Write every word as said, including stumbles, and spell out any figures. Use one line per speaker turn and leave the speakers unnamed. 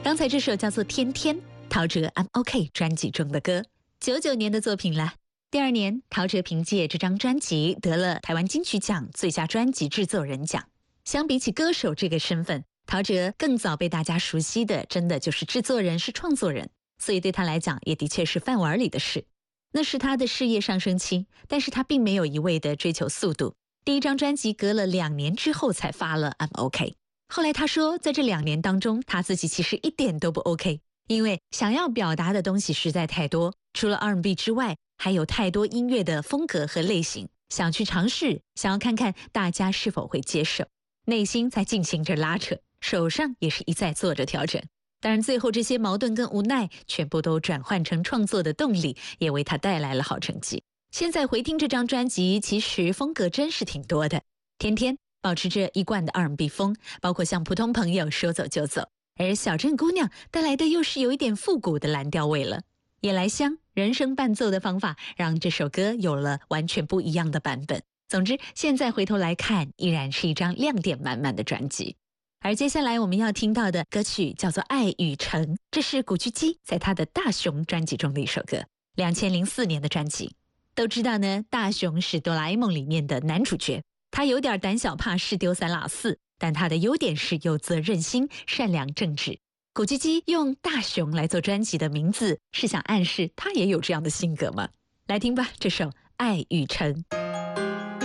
刚才这首叫做《天天》，陶喆《I'm OK》专辑中的歌，九九年的作品了。第二年，陶喆凭借这张专辑得了台湾金曲奖最佳专辑制作人奖。相比起歌手这个身份，陶喆更早被大家熟悉的，真的就是制作人，是创作人，所以对他来讲，也的确是饭碗里的事。那是他的事业上升期，但是他并没有一味的追求速度。第一张专辑隔了两年之后才发了 I'm OK。后来他说，在这两年当中，他自己其实一点都不 OK， 因为想要表达的东西实在太多，除了 R and B 之外，还有太多音乐的风格和类型，想去尝试，想要看看大家是否会接受，内心在进行着拉扯，手上也是一再做着调整。当然最后这些矛盾跟无奈全部都转换成创作的动力，也为他带来了好成绩。现在回听这张专辑，其实风格真是挺多的。天天保持着一贯的 R and B 风，包括像普通朋友说走就走，而小镇姑娘带来的又是有一点复古的蓝调味了。夜来香人声伴奏的方法让这首歌有了完全不一样的版本。总之现在回头来看，依然是一张亮点满满的专辑。而接下来我们要听到的歌曲叫做《爱与诚》，这是古巨基在他的大雄专辑中的一首歌，二零零四年的专辑。都知道呢，大雄是哆啦 A 梦里面的男主角，他有点胆小怕事丢三落四，但他的优点是有责任心、善良正直。古巨基用大雄来做专辑的名字，是想暗示他也有这样的性格吗？来听吧，这首《爱与诚》。